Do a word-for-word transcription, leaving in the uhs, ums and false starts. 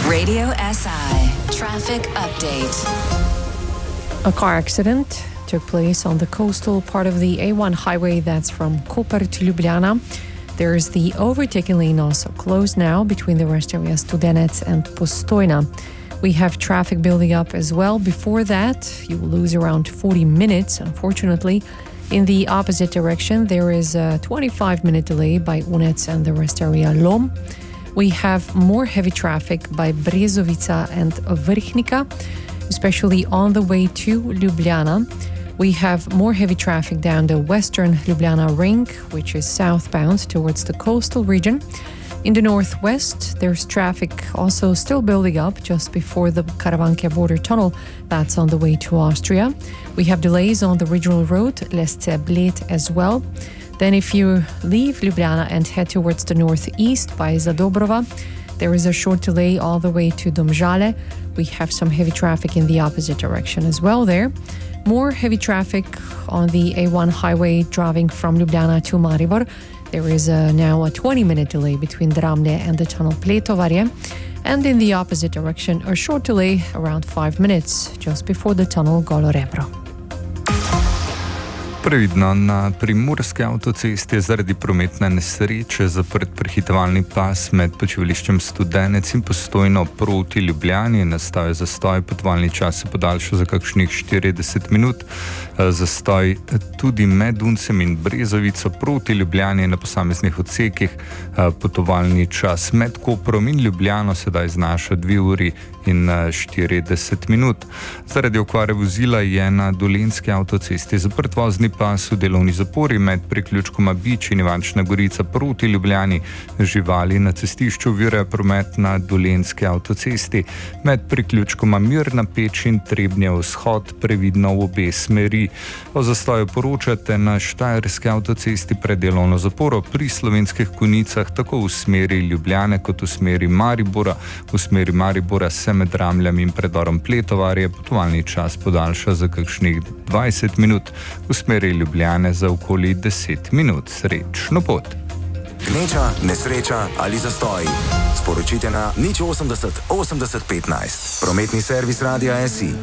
Radio S I traffic update. A car accident took place on the coastal part of the A one highway that's from Koper to Ljubljana. There's the overtaking lane also closed now between the rest areas Studenec and Postojna. We have traffic building up as well. Before that, you will lose around forty minutes, unfortunately. In the opposite direction, there is a twenty-five minute delay by Unec and the rest area Lom. We have more heavy traffic by Brezovica and Vrhnika, especially on the way to Ljubljana. We have more heavy traffic down the western Ljubljana ring, which is southbound towards the coastal region. In the northwest, there's traffic also still building up just before the Karavanke border tunnel. That's on the way to Austria. We have delays on the regional road, Lesce-Bled as well. Then if you leave Ljubljana and head towards the northeast by Zadobrova, there is a short delay all the way to Domžale. We have some heavy traffic in the opposite direction as well there. More heavy traffic on the A one highway driving from Ljubljana to Maribor. There is a, now a twenty minute delay between Dramlje and the tunnel Pletovarje. And in the opposite direction, a short delay around five minutes just before the tunnel Golo Rebro. Previdno, na primorski avtocesti je zaradi prometne nesreče zaprt prehitevalni pas med počivališčem Studenec in Postojno proti Ljubljani. Nastal je zastoj, potovalni čas se podaljša za kakšnih štirideset minut. Zastoj tudi med Uncem in Brezovico proti Ljubljani na posameznih odsekih. Potovalni čas med Koprom in Ljubljano sedaj znaša dve uri in štirideset minut. Zaradi okvare vozila je na dolenjski avtocesti zaprt vozni pas v delovni zapori med priključkoma Bič in Ivančna Gorica proti Ljubljani. Živali na cestišču ovirajo promet na dolenjski avtocesti med priključkoma Mirna Peč in Trebnje vzhod, previdno v obe smeri. O zastoju poročate na štajerski avtocesti pred delovno zaporo pri Slovenskih Konjicah, tako v smeri Ljubljane kot v smeri Maribora. V smeri Maribora se med Dramljem in predorom Pletovarje potovalni čas podaljša za kakšnih dvajset minut, v smeri Ljubljane za okoli deset minut. Srečno pot! Gneča, nesreča ali zastoj. Sporočite na nič osemdeset osemdeset petnajst. Prometni servis Radia S I.